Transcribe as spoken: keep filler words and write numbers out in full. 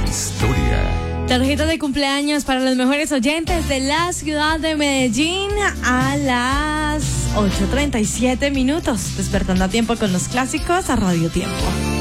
historia. Tarjeta de cumpleaños para los mejores oyentes de la ciudad de Medellín a las ocho treinta y siete minutos. Despertando a tiempo con los clásicos a Radio Tiempo.